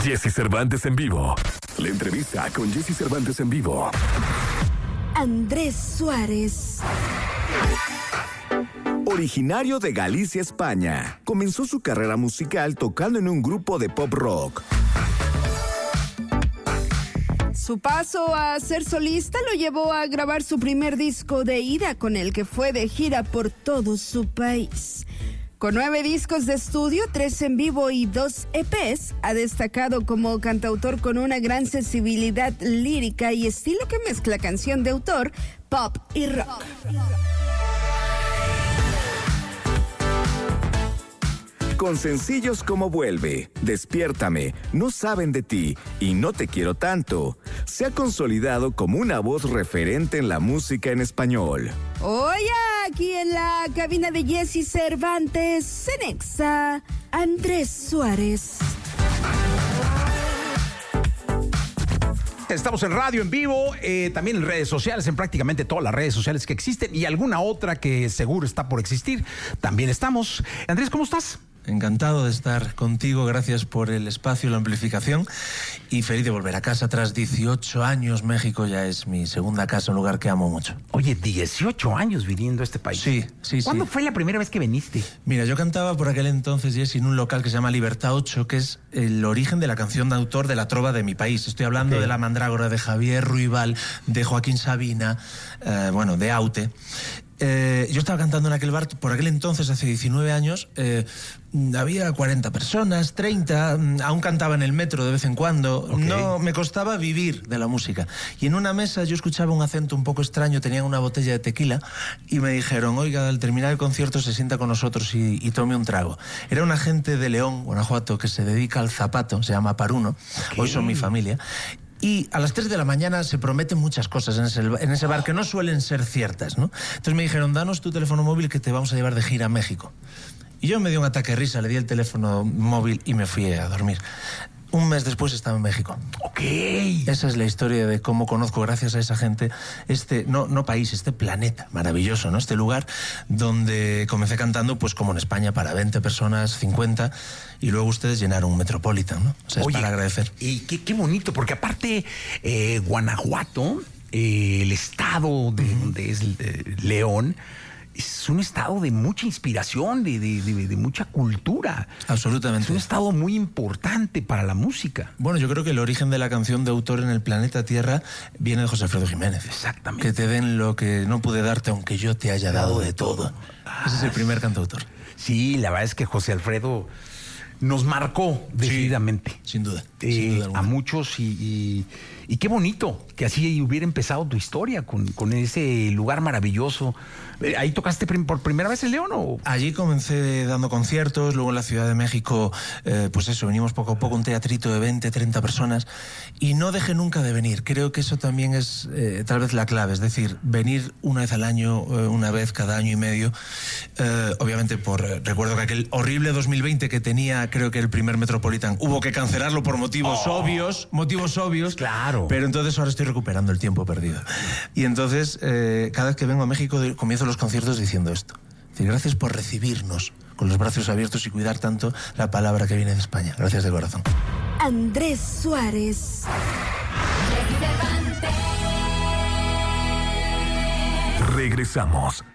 Jesse Cervantes en vivo. La entrevista con Jesse Cervantes en vivo. Andrés Suárez. Originario de Galicia, España, comenzó su carrera musical tocando en un grupo de pop rock. Su paso a ser solista lo llevó a grabar su primer disco de ida, con el que fue de gira por todo su país. Con 9 discos de estudio, 3 en vivo y 2 EPs, ha destacado como cantautor con una gran sensibilidad lírica y estilo que mezcla canción de autor, pop y rock. Con sencillos como Vuelve, Despiértame, No saben de ti y No te quiero tanto, se ha consolidado como una voz referente en la música en español. Hoy aquí en la cabina de Jesse Cervantes, en Exa, Andrés Suárez. Estamos en radio en vivo, también en redes sociales, en prácticamente todas las redes sociales que existen y alguna otra que seguro está por existir. También estamos. Andrés, ¿cómo estás? Encantado de estar contigo, gracias por el espacio y la amplificación y feliz de volver a casa tras 18 años. México ya es mi segunda casa, un lugar que amo mucho. Oye, 18 años viviendo a este país. Sí. ¿Cuándo fue la primera vez que viniste? Mira, yo cantaba por aquel entonces, Jessy, en un local que se llama Libertad 8, que es el origen de la canción de autor de la trova de mi país. Estoy hablando de La Mandrágora, de Javier Ruibal, de Joaquín Sabina, de Aute. Yo estaba cantando en aquel bar, por aquel entonces, hace 19 años, había 40 personas, 30, aún cantaba en el metro de vez en cuando. No, me costaba vivir de la música. Y en una mesa yo escuchaba un acento un poco extraño, tenían una botella de tequila y me dijeron, oiga, al terminar el concierto se sienta con nosotros y tome un trago. Era una gente de León, Guanajuato, que se dedica al zapato, se llama Paruno, hoy son mi familia. Y a las 3 de la mañana se prometen muchas cosas en ese bar que no suelen ser ciertas, ¿no? Entonces me dijeron, danos tu teléfono móvil que te vamos a llevar de gira a México. Y yo me di un ataque de risa, le di el teléfono móvil y me fui a dormir. Un mes después estaba en México. Esa es la historia de cómo conozco, gracias a esa gente, este planeta maravilloso, ¿no? Este lugar donde comencé cantando, pues como en España, para 20 personas, 50, y luego ustedes llenaron un Metropolitan, ¿no? O sea, es para agradecer. Y qué bonito, porque aparte, Guanajuato, el estado de donde es León, es un estado de mucha inspiración, de mucha cultura. Absolutamente. Es un estado muy importante para la música. Bueno, yo creo que el origen de la canción de autor en el planeta Tierra viene de José Alfredo Jiménez. Exactamente. Que te den lo que no pude darte, aunque yo te haya dado de todo. Ese es el primer cantautor. Sí, la verdad es que José Alfredo nos marcó decididamente. Sin duda. A muchos y qué bonito que así hubiera empezado tu historia con ese lugar maravilloso. ¿Ahí tocaste por primera vez en León o...? Allí comencé dando conciertos, luego en la Ciudad de México, pues eso, venimos poco a poco, un teatrito de 20, 30 personas, y no dejé nunca de venir. Creo que eso también es tal vez la clave, es decir, venir una vez al año, una vez cada año y medio. Obviamente recuerdo que aquel horrible 2020 que tenía, creo que el primer Metropolitan, hubo que cancelarlo por motivos obvios. Claro. Pero entonces ahora estoy recuperando el tiempo perdido. Y entonces, cada vez que vengo a México, comienzo los conciertos diciendo esto. Es decir, gracias por recibirnos con los brazos abiertos y cuidar tanto la palabra que viene de España. Gracias de corazón. Andrés Suárez. Regresamos.